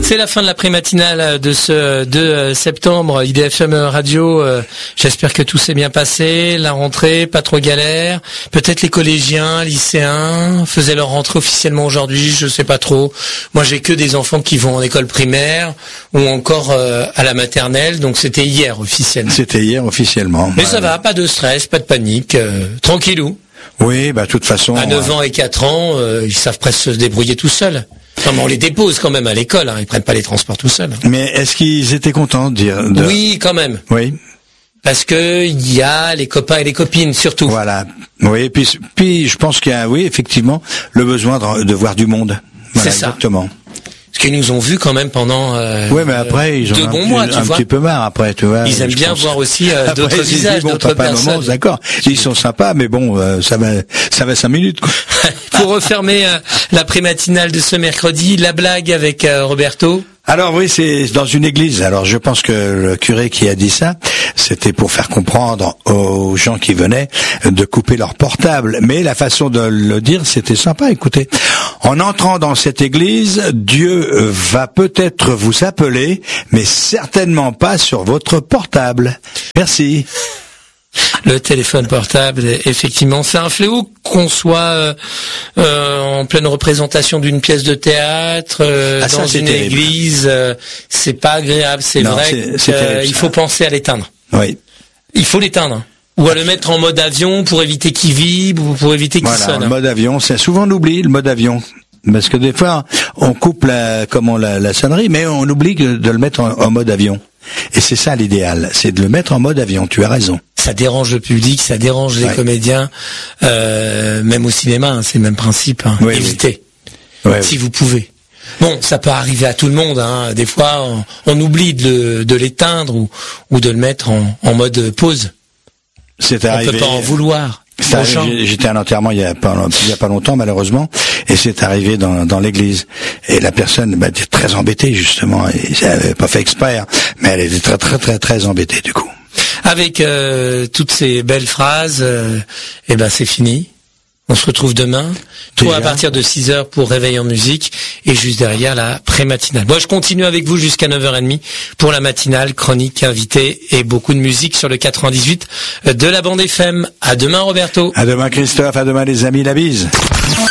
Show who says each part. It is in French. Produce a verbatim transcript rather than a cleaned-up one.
Speaker 1: C'est la fin de la pré-matinale de ce deux septembre, I D F M Radio. J'espère que tout s'est bien passé, la rentrée, pas trop galère. Peut-être les collégiens, lycéens faisaient leur rentrée officiellement aujourd'hui, je sais pas trop. Moi, j'ai que des enfants qui vont en école primaire ou encore euh, à la maternelle, donc c'était hier officiellement.
Speaker 2: C'était hier officiellement.
Speaker 1: Mais ça va, pas de stress, pas de panique, euh, tranquillou.
Speaker 2: Oui, bah de toute façon.
Speaker 1: À neuf ans et quatre ans, euh, ils savent presque se débrouiller tout seuls. Non, mais on les dépose quand même à l'école, hein. Ils prennent pas les transports tout seuls.
Speaker 2: Mais est-ce qu'ils étaient contents de dire de...
Speaker 1: Oui, quand même.
Speaker 2: Oui.
Speaker 1: Parce que il y a les copains et les copines surtout.
Speaker 2: Voilà. Oui, puis puis je pense qu'il y a, oui, effectivement, le besoin de, de voir du monde. Voilà,
Speaker 1: c'est ça.
Speaker 2: Exactement.
Speaker 1: Parce qu'ils nous ont vus quand même pendant euh,
Speaker 2: ouais, mais après, ils ont
Speaker 1: deux
Speaker 2: un,
Speaker 1: bons
Speaker 2: petit,
Speaker 1: mois, tu
Speaker 2: un
Speaker 1: vois.
Speaker 2: petit peu marre après, tu vois.
Speaker 1: Ils aiment bien
Speaker 2: pense.
Speaker 1: voir aussi euh,
Speaker 2: Après,
Speaker 1: d'autres visages,
Speaker 2: bon,
Speaker 1: d'autres
Speaker 2: papa,
Speaker 1: personnes.
Speaker 2: Maman, d'accord. Ils sont sympas, mais bon, euh, ça va, ça va cinq minutes, quoi.
Speaker 1: Pour refermer euh, la pré-matinale de ce mercredi, la blague avec euh, Roberto.
Speaker 2: Alors oui, c'est dans une église. Alors je pense que le curé qui a dit ça, c'était pour faire comprendre aux gens qui venaient de couper leur portable. Mais la façon de le dire, c'était sympa. Écoutez, en entrant dans cette église, Dieu va peut-être vous appeler, mais certainement pas sur votre portable. Merci.
Speaker 1: Le téléphone portable, effectivement, c'est un fléau qu'on soit euh, euh, en pleine représentation d'une pièce de théâtre, euh, ah, dans ça, une terrible. église, euh, c'est pas agréable, c'est non, vrai qu'il faut penser à l'éteindre.
Speaker 2: Oui.
Speaker 1: Il faut l'éteindre. Ou à le mettre en mode avion pour éviter qu'il vibre ou pour éviter qu'il
Speaker 2: voilà,
Speaker 1: sonne.
Speaker 2: Le mode avion, c'est souvent on oublie le mode avion. Parce que des fois, on coupe la, comment la, la sonnerie, mais on oublie de le mettre en, en mode avion. Et c'est ça l'idéal, c'est de le mettre en mode avion, tu as raison.
Speaker 1: Ça dérange le public, ça dérange les ouais. comédiens, euh, même au cinéma, hein, c'est le même principe. Hein. Oui, évitez, oui. Ouais, si oui. vous pouvez. Bon, ça peut arriver à tout le monde. Hein. Des fois, on, on oublie de, de l'éteindre ou, ou de le mettre en, en mode pause.
Speaker 2: C'est arrivé.
Speaker 1: On peut pas en vouloir.
Speaker 2: J'étais à un enterrement il y a pas il y a pas longtemps malheureusement et c'est arrivé dans dans l'église et la personne bah, était très embêtée justement et elle avait pas fait exprès hein, mais elle était très très très très embêtée du coup.
Speaker 1: Avec euh, toutes ces belles phrases, euh, et ben c'est fini. On se retrouve demain, toi à partir de six heures pour Réveil en musique et juste derrière la pré-matinale. Moi je continue avec vous jusqu'à neuf heures trente pour la matinale, chronique, invité et beaucoup de musique sur le quatre-vingt-dix-huit de la bande F M. À demain Roberto.
Speaker 2: À demain Christophe, à demain les amis, la bise.